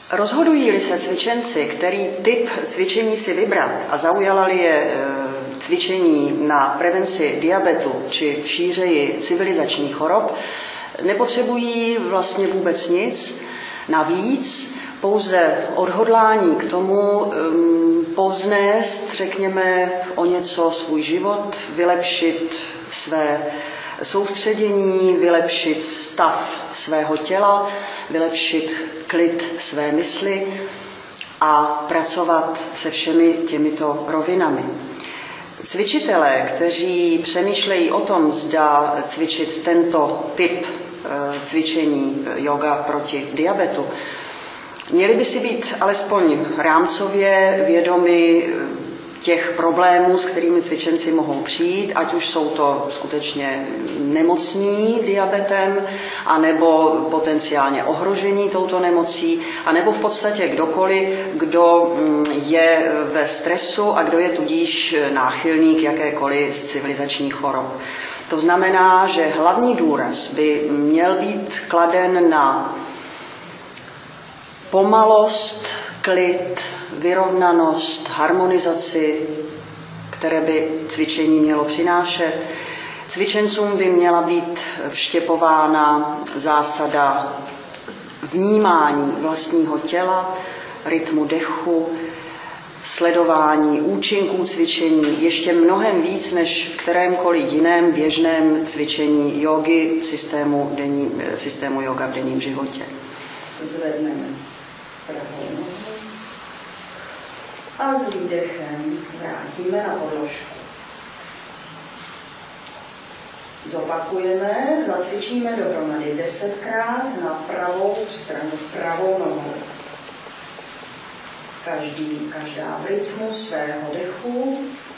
Rozhodují-li se cvičenci, který typ cvičení si vybrat a zaujala-li je cvičení na prevenci diabetu či šířeji civilizačních chorob, nepotřebují vlastně vůbec nic. Navíc pouze odhodlání k tomu povznést, řekněme, o něco svůj život, vylepšit své soustředění, vylepšit stav svého těla, vylepšit klid své mysli a pracovat se všemi těmito rovinami. Cvičitelé, kteří přemýšlejí o tom, zda cvičit tento typ cvičení yoga proti diabetu, měli by si být alespoň rámcově vědomi těch problémů, s kterými cvičenci mohou přijít, ať už jsou to skutečně nemocní diabetem, anebo potenciálně ohrožení touto nemocí, anebo v podstatě kdokoliv, kdo je ve stresu a kdo je tudíž náchylný k jakékoliv z civilizačních chorob. To znamená, že hlavní důraz by měl být kladen na pomalost, klid, vyrovnanost, harmonizaci, které by cvičení mělo přinášet. Cvičencům by měla být vštěpována zásada vnímání vlastního těla, rytmu dechu, sledování účinků cvičení, ještě mnohem víc než v kterémkoliv jiném běžném cvičení jógy v systému yoga v denním životě. Zvedneme pravou nohu a s výdechem vrátíme na podložku. Zopakujeme, zacvičíme dohromady 10krát na pravou stranu, pravou nohou. Každá v rytmu svého dechu